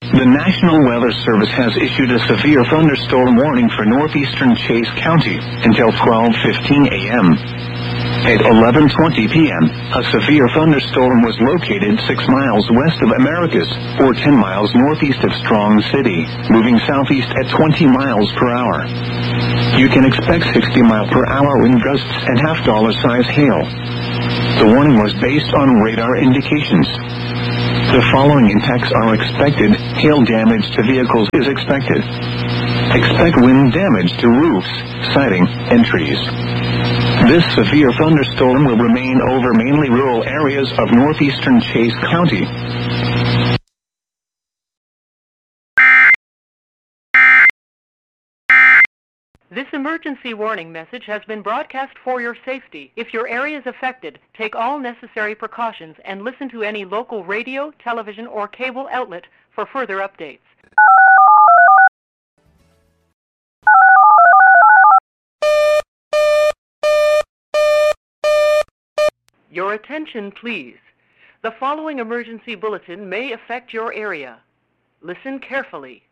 The National Weather Service has issued a severe thunderstorm warning for northeastern Chase County until 12:15 a.m. At 11:20 p.m., a severe thunderstorm was located 6 miles west of Americus, or 10 miles northeast of Strong City, moving southeast at 20 miles per hour. You can expect 60-mile-per-hour wind gusts and half-dollar-size hail. The warning was based on radar indications. The following impacts are expected. Hail damage to vehicles is expected. Expect wind damage to roofs, siding, and trees. This severe thunderstorm will remain over mainly rural areas of northeastern Chase County. This emergency warning message has been broadcast for your safety. If your area is affected, take all necessary precautions and listen to any local radio, television, or cable outlet for further updates. Your attention, please. The following emergency bulletin may affect your area. Listen carefully.